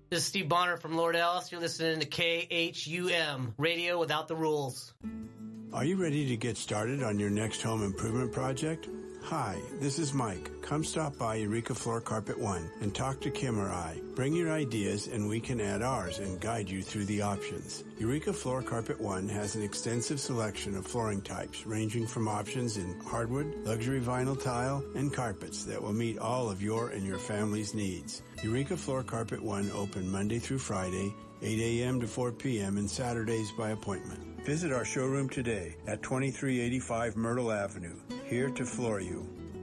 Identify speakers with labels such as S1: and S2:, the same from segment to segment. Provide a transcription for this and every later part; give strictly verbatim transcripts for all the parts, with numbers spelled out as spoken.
S1: This is Steve Bonner from Lord Ellis. You're listening to K H U M, Radio Without the Rules.
S2: Are you ready to get started on your next home improvement project? Hi, this is Mike. Come stop by Eureka Floor Carpet One and talk to Kim or I. Bring your ideas and we can add ours and guide you through the options. Eureka Floor Carpet One has an extensive selection of flooring types ranging from options in hardwood, luxury vinyl tile, and carpets that will meet all of your and your family's needs. Eureka Floor Carpet One open Monday through Friday, eight a.m. to four p.m. and Saturdays by appointment. Visit our showroom today at twenty-three eighty-five Myrtle Avenue, here to floor you.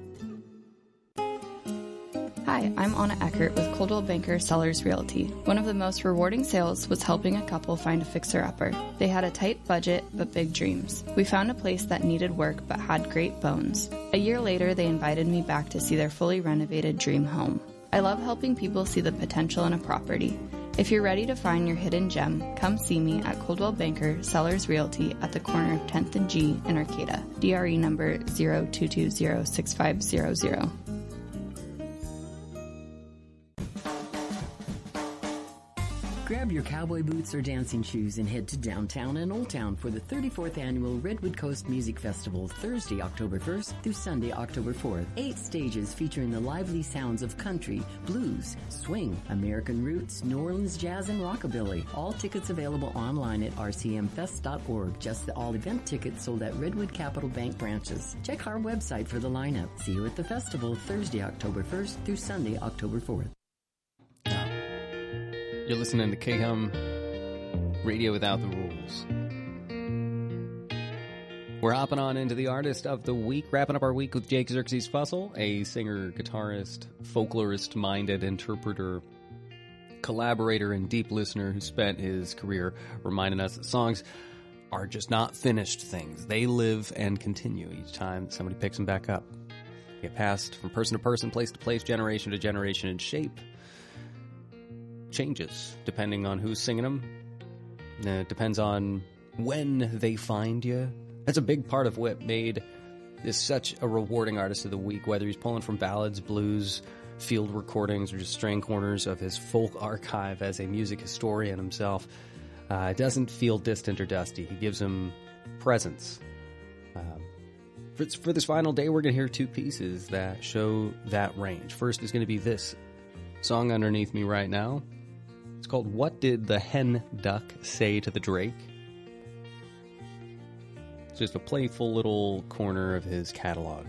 S3: Hi, I'm Anna Eckert with Coldwell Banker Sellers Realty. One of the most rewarding sales was helping a couple find a fixer-upper. They had a tight budget but big dreams. We found a place that needed work but had great bones. A year later, they invited me back to see their fully renovated dream home. I love helping people see the potential in a property. If you're ready to find your hidden gem, come see me at Coldwell Banker Sellers Realty at the corner of tenth and G in Arcata. D R E number zero two two zero six five zero zero.
S4: Grab your cowboy boots or dancing shoes and head to downtown and Old Town for the thirty-fourth Annual Redwood Coast Music Festival, Thursday, October first through Sunday, October fourth. Eight stages featuring the lively sounds of country, blues, swing, American roots, New Orleans jazz, and rockabilly. All tickets available online at r c m fest dot org. Just the all-event tickets sold at Redwood Capital Bank branches. Check our website for the lineup. See you at the festival, Thursday, October first through Sunday, October fourth.
S5: You're listening to K H U M, Radio Without the Rules. We're hopping on into the Artist of the Week, wrapping up our week with Jake Xerxes Fussell, a singer, guitarist, folklorist-minded interpreter, collaborator, and deep listener who spent his career reminding us that songs are just not finished things. They live and continue each time somebody picks them back up. They get passed from person to person, place to place, generation to generation, and shape changes depending on who's singing them. It depends on when they find you. That's a big part of what made this such a rewarding Artist of the Week, whether he's pulling from ballads, blues, field recordings, or just straying corners of his folk archive as a music historian himself. Uh, it doesn't feel distant or dusty. He gives them presence. Um, for, for this final day, we're going to hear two pieces that show that range. First is going to be this song underneath me right now. It's called What Did the Hen Duck Say to the Drake? It's just a playful little corner of his catalog.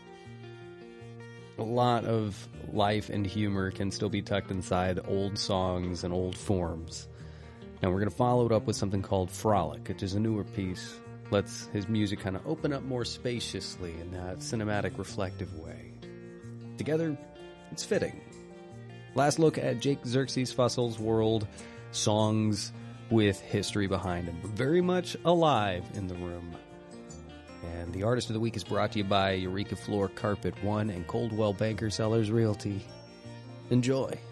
S5: A lot of life and humor can still be tucked inside old songs and old forms. Now we're going to follow it up with something called Frolic, which is a newer piece. Lets his music kind of open up more spaciously in that cinematic, reflective way. Together, it's fitting. Last look at Jake Xerxes Fussell's world, songs with history behind him, but very much alive in the room. And the Artist of the Week is brought to you by Eureka Floor Carpet One and Coldwell Banker Sellers Realty. Enjoy.